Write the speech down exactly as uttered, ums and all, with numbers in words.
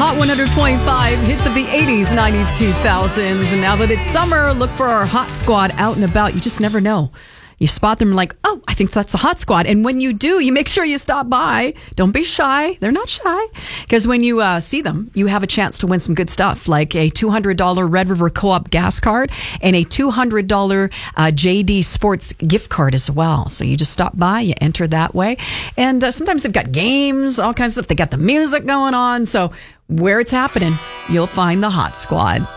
Hot one hundred point five, hits of the eighties, nineties, two thousands. And now that it's summer, look for our Hot Squad out and about. You just never know. You spot them like, oh, I think that's the Hot Squad. And when you do, you make sure you stop by. Don't be shy. They're not shy. Because when you uh, see them, you have a chance to win some good stuff, like a two hundred dollars Red River Co-op gas card and a two hundred dollars uh, J D Sports gift card as well. So you just stop by, you enter that way. And uh, sometimes they've got games, all kinds of stuff. They got the music going on. So where it's happening, you'll find the Hot Squad.